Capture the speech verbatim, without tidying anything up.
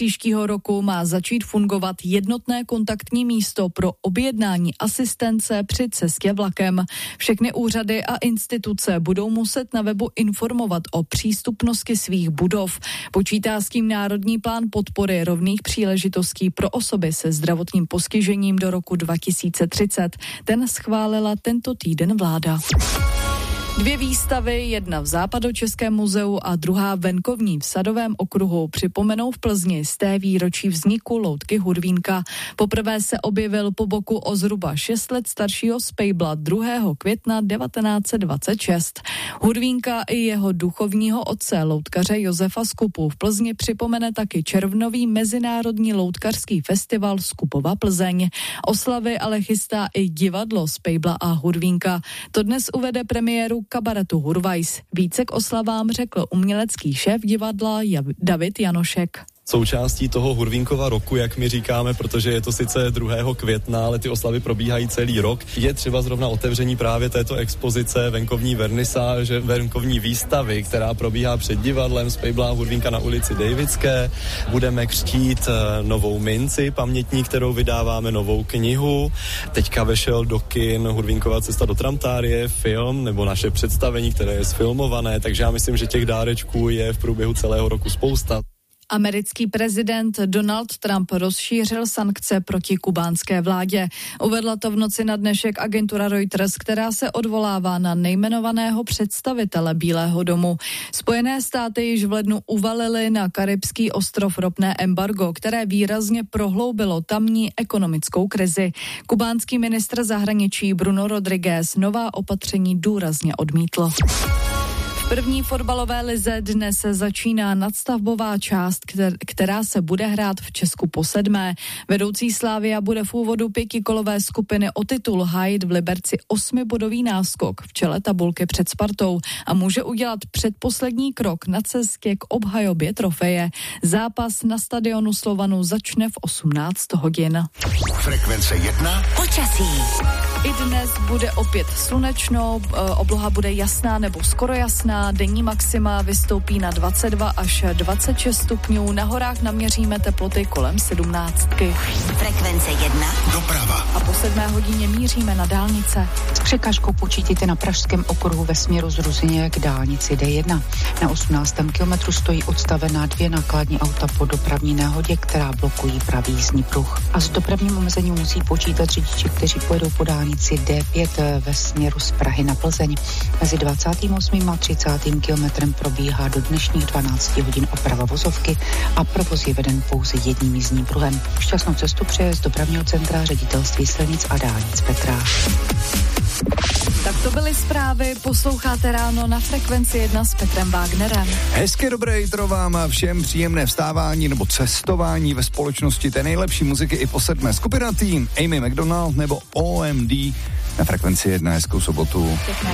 Příštího roku má začít fungovat jednotné kontaktní místo pro objednání asistence při cestě vlakem. Všechny úřady a instituce budou muset na webu informovat o přístupnosti svých budov. Počítá s tím Národní plán podpory rovných příležitostí pro osoby se zdravotním postižením do roku dva tisíce třicet. Ten schválila tento týden vláda. Dvě výstavy, jedna v Západočeském muzeu a druhá venkovní v Sadovém okruhu, připomenou v Plzni z té výročí vzniku loutky Hurvínka. Poprvé se objevil po boku o zhruba šest let staršího Spejbla druhého května devatenáct set dvacet šest. Hurvínka i jeho duchovního otce, loutkaře Josefa Skupu, v Plzni připomene taky červnový mezinárodní loutkařský festival Skupova Plzeň. Oslavy ale chystá i divadlo Spejbla a Hurvínka. To dnes uvede premiéru kabaretu Hurvajs. Více k oslavám řekl umělecký šéf divadla David Janošek. Součástí toho Hurvínkova roku, jak my říkáme, protože je to sice druhého května, ale ty oslavy probíhají celý rok, je třeba zrovna otevření právě této expozice venkovní vernisáže, venkovní výstavy, která probíhá před divadlem Spejbla a Hurvínka na ulici Davidské. Budeme křtít novou minci pamětní, kterou vydáváme, novou knihu. Teďka vešel do kin Hurvínkova cesta do Tramtárie, film nebo naše představení, které je sfilmované, takže já myslím, že těch dárečků je v průběhu celého roku spousta. Americký prezident Donald Trump rozšířil sankce proti kubánské vládě. Uvedla to v noci na dnešek agentura Reuters, která se odvolává na nejmenovaného představitele Bílého domu. Spojené státy již v lednu uvalily na karibský ostrov ropné embargo, které výrazně prohloubilo tamní ekonomickou krizi. Kubánský ministr zahraničí Bruno Rodriguez nová opatření důrazně odmítl. V první fotbalové lize dnes začíná nadstavbová část, která se bude hrát v Česku po sedmé. Vedoucí Slavia bude v úvodu pětikolové skupiny o titul hájit v Liberci osmibodový náskok v čele tabulky před Spartou a může udělat předposlední krok na cestě k obhajobě trofeje. Zápas na stadionu Slovanu začne v osmnáct hodin. Frekvence jedna. Počasí. I dnes bude opět slunečno, obloha bude jasná nebo skoro jasná. Denní maxima vystoupí na dvacet dva až dvacet šest stupňů. Na horách naměříme teploty kolem sedmnáctky. Frekvence jedna. Doprava. A po sedmé hodině míříme na dálnice. S překážkou počítěte na Pražském okruhu ve směru z Ruzyně k dálnici D jedna. Na osmnáctém kilometru stojí odstavená dvě nákladní auta po dopravní nehodě, která blokují pravý jízdní pruh. A s dopravním omezením musí počítat řidiči, kteří pojedou po dálnici D pět ve směru z Prahy na Plzeň. Mezi dvacátým osmým a třicátým kilometrem probíhá do dnešních dvanácti hodin oprava vozovky a provoz je veden pouze jedním jízdním pruhem. Šťastnou cestu přeje z dopravního centra Ředitelství silnic a dálnic Petra. Tak to byly zprávy, posloucháte ráno na Frekvenci jedna s Petrem Wagnerem. Hezké dobré jitro vám a všem, příjemné vstávání nebo cestování ve společnosti té nejlepší muziky i po sedmé. Skupina Tým, Amy McDonald nebo O M D na Frekvenci jedna. Hezkou sobotu.